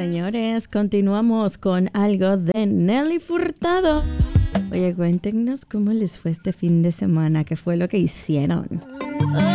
Señores, continuamos con algo de Nelly Furtado. Oye, cuéntenos cómo les fue este fin de semana, qué fue lo que hicieron.